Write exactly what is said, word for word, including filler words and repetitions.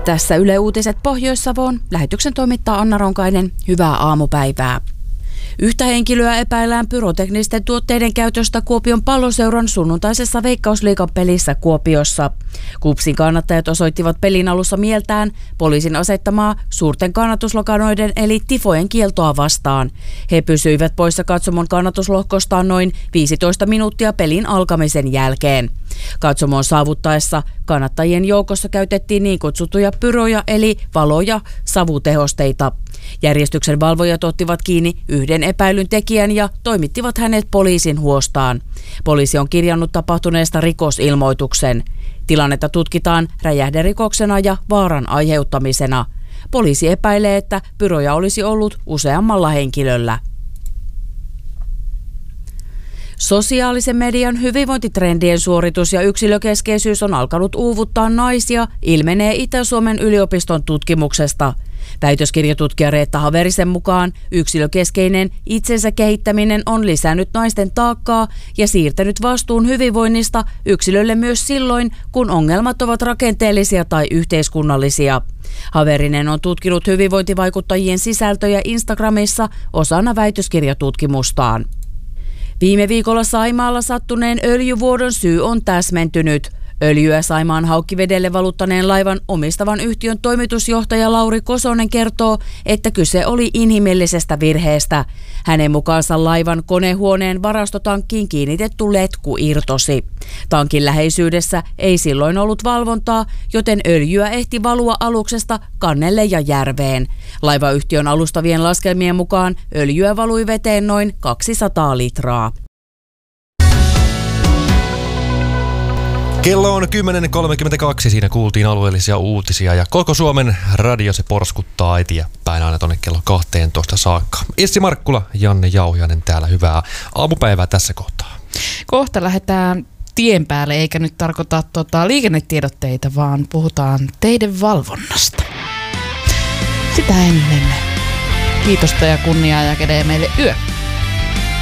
Tässä Yle Uutiset Pohjois-Savoon. Lähetyksen toimittaa Anna Ronkainen. Hyvää aamupäivää. Yhtä henkilöä epäillään pyroteknisten tuotteiden käytöstä Kuopion Palloseuran sunnuntaisessa Veikkausliigan pelissä Kuopiossa. KuPSin kannattajat osoittivat pelin alussa mieltään poliisin asettamaa suurten kannatuslokanoiden eli tifojen kieltoa vastaan. He pysyivät poissa katsomon kannatuslohkostaan noin viisitoista minuuttia pelin alkamisen jälkeen. Katsomon saavuttaessa kannattajien joukossa käytettiin niin kutsuttuja pyroja eli valo- ja savutehosteita. Järjestyksen valvojat ottivat kiinni yhden epäilyn tekijän ja toimittivat hänet poliisin huostaan. Poliisi on kirjannut tapahtuneesta rikosilmoituksen. Tilannetta tutkitaan räjähderikoksena ja vaaran aiheuttamisena. Poliisi epäilee, että pyroja olisi ollut useammalla henkilöllä. Sosiaalisen median hyvinvointitrendien suoritus ja yksilökeskeisyys on alkanut uuvuttaa naisia, ilmenee Itä-Suomen yliopiston tutkimuksesta. Väitöskirjatutkija Reetta Haverisen mukaan yksilökeskeinen itsensä kehittäminen on lisännyt naisten taakkaa ja siirtänyt vastuun hyvinvoinnista yksilölle myös silloin, kun ongelmat ovat rakenteellisia tai yhteiskunnallisia. Haverinen on tutkinut hyvinvointivaikuttajien sisältöjä Instagramissa osana väitöskirjatutkimustaan. Viime viikolla Saimaalla sattuneen öljyvuodon syy on täsmentynyt. Öljyä Saimaan Haukkivedelle valuttaneen laivan omistavan yhtiön toimitusjohtaja Lauri Kosonen kertoo, että kyse oli inhimillisestä virheestä. Hänen mukaansa laivan konehuoneen varastotankkiin kiinnitetty letku irtosi. Tankin läheisyydessä ei silloin ollut valvontaa, joten öljyä ehti valua aluksesta kannelle ja järveen. Laivayhtiön alustavien laskelmien mukaan öljyä valui veteen noin kaksisataa litraa. Kello on kymmenen kolmekymmentäkaksi, siinä kuultiin alueellisia uutisia ja koko Suomen radio se porskuttaa eteenpäin aina tonne kello kahteentoista saakka. Essi Markkula, Janne Jauhiainen täällä, hyvää aamupäivää tässä kohtaa. Kohta lähdetään tien päälle, eikä nyt tarkoita tota, liikennetiedotteita, vaan puhutaan teiden valvonnasta. Sitä ennen kiitosta ja kunniaa ja kädee meille yö.